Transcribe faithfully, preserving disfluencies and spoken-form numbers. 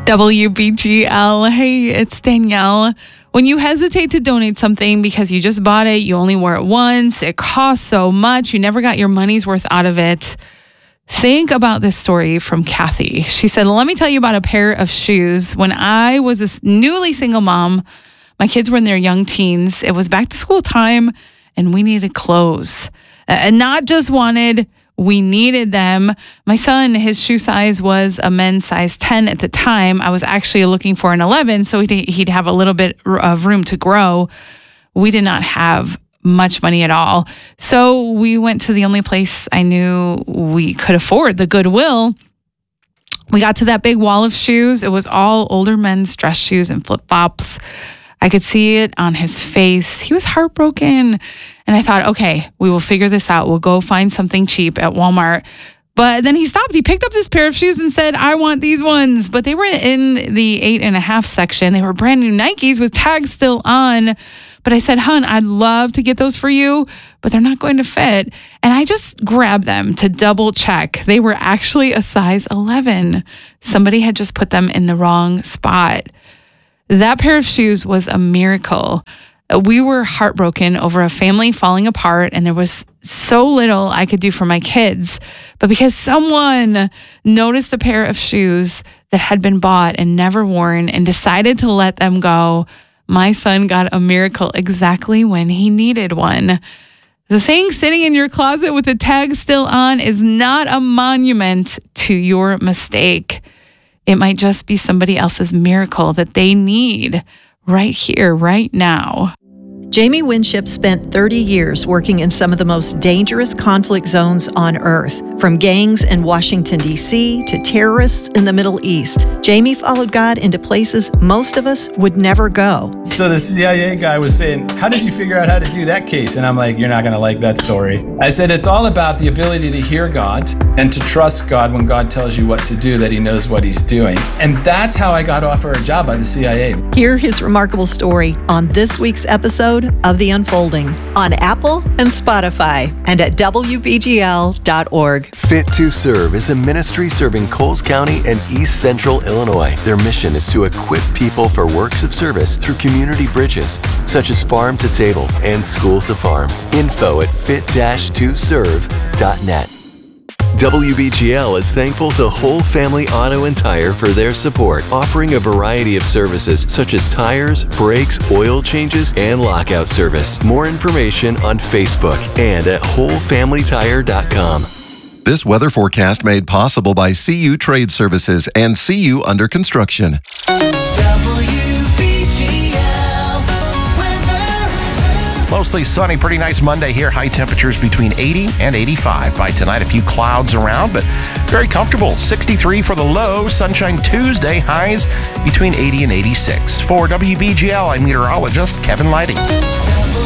W B G L. Hey, it's Danielle. When you hesitate to donate something because you just bought it, you only wore it once, it costs so much, you never got your money's worth out of it, think about this story from Kathy. She said, let me tell you about a pair of shoes. When I was a newly single mom, my kids were in their young teens. It was back to school time and we needed clothes. And not just wanted, we needed them. My son, his shoe size was a men's size ten at the time. I was actually looking for an eleven, so he'd, he'd have a little bit of room to grow. We did not have much money at all. So we went to the only place I knew we could afford, the Goodwill. We got to that big wall of shoes. It was all older men's dress shoes and flip-flops. I could see it on his face. He was heartbroken. And I thought, okay, we will figure this out. We'll go find something cheap at Walmart. But then he stopped. He picked up this pair of shoes and said, I want these ones. But they were in the eight and a half section. They were brand new Nikes with tags still on. But I said, hun, I'd love to get those for you, but they're not going to fit. And I just grabbed them to double check. They were actually a size eleven. Somebody had just put them in the wrong spot. That pair of shoes was a miracle. We were heartbroken over a family falling apart, and there was so little I could do for my kids. But because someone noticed a pair of shoes that had been bought and never worn and decided to let them go, my son got a miracle exactly when he needed one. The thing sitting in your closet with the tag still on is not a monument to your mistake. It might just be somebody else's miracle that they need right here, right now. Jamie Winship spent thirty years working in some of the most dangerous conflict zones on Earth, from gangs in Washington, D C to terrorists in the Middle East. Jamie followed God into places most of us would never go. So the C I A guy was saying, how did you figure out how to do that case? And I'm like, you're not going to like that story. I said, it's all about the ability to hear God and to trust God when God tells you what to do, that he knows what he's doing. And that's how I got offered a job by the C I A. Hear his remarkable story on this week's episode of The Unfolding on Apple and Spotify and at W B G L dot org. Fit to Serve is a ministry serving Coles County and East Central Illinois. Their mission is to equip people for works of service through community bridges, such as farm to table and school to farm. Info at fit to serve dot net. W B G L is thankful to Whole Family Auto and Tire for their support, offering a variety of services such as tires, brakes, oil changes, and lockout service. More information on Facebook and at whole family tire dot com. This weather forecast made possible by C U Trade Services and C U Under Construction. Mostly sunny, pretty nice Monday here. High temperatures between eighty and eighty-five. By tonight, a few clouds around, but very comfortable. sixty-three for the low. Sunshine Tuesday, highs between eighty and eighty-six. For W B G L, I'm meteorologist Kevin Lighting.